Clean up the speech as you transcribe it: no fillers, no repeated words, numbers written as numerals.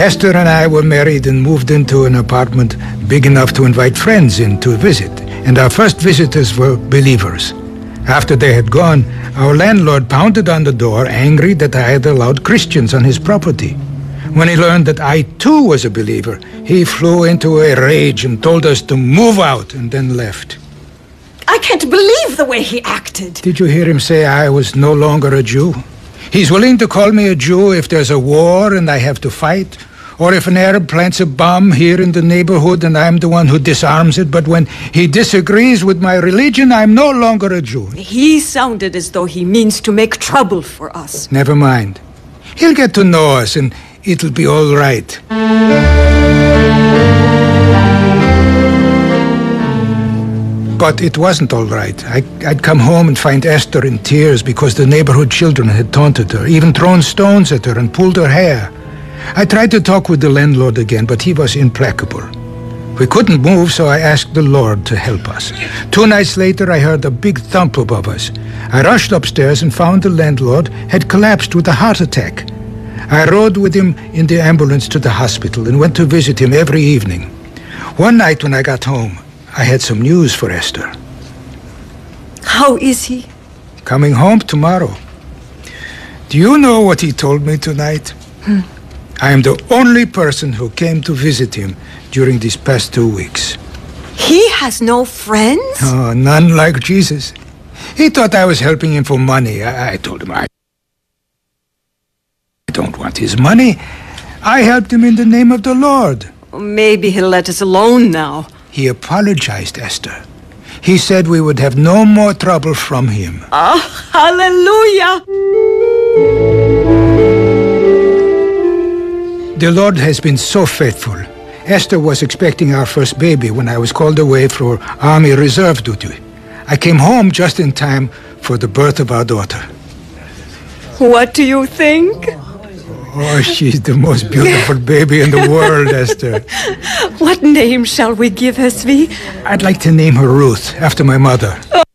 Esther and I were married and moved into an apartment big enough to invite friends in to visit, and our first visitors were believers. After they had gone, our landlord pounded on the door, angry that I had allowed Christians on his property. When he learned that I too was a believer, he flew into a rage and told us to move out, and then left. I can't believe the way he acted. Did you hear him say I was no longer a Jew? He's willing to call me a Jew if there's a war and I have to fight, or if an Arab plants a bomb here in the neighborhood and I'm the one who disarms it. But when he disagrees with my religion, I'm no longer a Jew. He sounded as though he means to make trouble for us. Never mind. He'll get to know us and it'll be all right. But it wasn't all right. I'd come home and find Esther in tears because the neighborhood children had taunted her, even thrown stones at her and pulled her hair. I tried to talk with the landlord again, but he was implacable. We couldn't move, so I asked the Lord to help us. 2 nights later, I heard a big thump above us. I rushed upstairs and found the landlord had collapsed with a heart attack. I rode with him in the ambulance to the hospital and went to visit him every evening. One night when I got home, I had some news for Esther. How is he? Coming home tomorrow. Do you know what he told me tonight? I am the only person who came to visit him during these past 2 weeks. He has no friends? Oh, none like Jesus. He thought I was helping him for money. I told him I don't want his money. I helped him in the name of the Lord. Maybe he'll let us alone now. He apologized, Esther. He said we would have no more trouble from him. Oh, hallelujah! The Lord has been so faithful. Esther was expecting our first baby when I was called away for Army Reserve duty. I came home just in time for the birth of our daughter. What do you think? Oh, she's the most beautiful baby in the world, Esther. What name shall we give her, Zvi? I'd like to name her Ruth, after my mother.